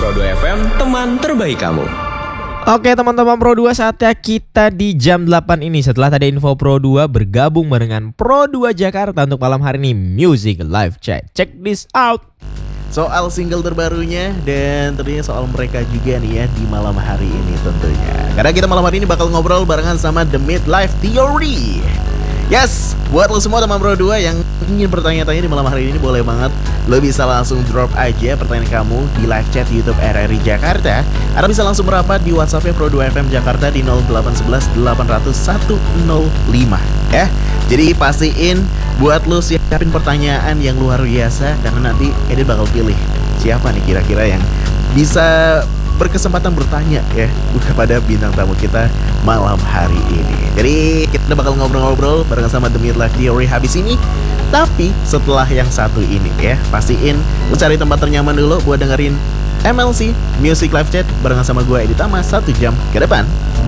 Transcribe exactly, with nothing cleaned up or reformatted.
Pro dua F M, teman terbaik kamu. Oke teman-teman Pro dua, saatnya kita di jam delapan ini. Setelah tadi info Pro dua, bergabung barengan Pro dua Jakarta untuk malam hari ini Music Live Chat. Check this out. Soal single terbarunya dan tentunya soal mereka juga nih ya di malam hari ini tentunya. Karena kita malam hari ini bakal ngobrol barengan sama The Midlife Theory. Yes, buat lo semua teman Pro dua yang ingin bertanya-tanya di malam hari ini, boleh banget lo bisa langsung drop aja pertanyaan kamu di live chat YouTube R R I Jakarta. Atau bisa langsung merapat di WhatsApp-nya Pro dua F M Jakarta di nol delapan satu satu delapan nol nol satu nol lima ya. Jadi pastiin buat lo siapin pertanyaan yang luar biasa, karena nanti Edit bakal pilih siapa nih kira-kira yang bisa berkesempatan bertanya ya kepada bintang tamu kita malam hari ini. Jadi kita bakal ngobrol-ngobrol bareng sama The Midlife Theory habis ini. Tapi setelah yang satu ini ya, pastiin lu cari tempat ternyaman dulu buat dengerin M L C Music Live Chat barengan sama gue Edit Tama satu jam ke depan.